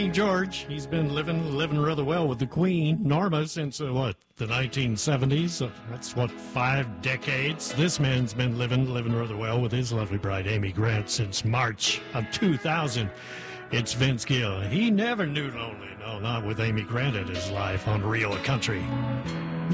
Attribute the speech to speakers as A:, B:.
A: King George, he's been living rather well with the Queen, Norma, since, the 1970s. That's, 5 decades. This man's been living rather well with his lovely bride, Amy Grant, since March of 2000. It's Vince Gill. He never knew lonely. No, not with Amy Grant in his life on Real Country.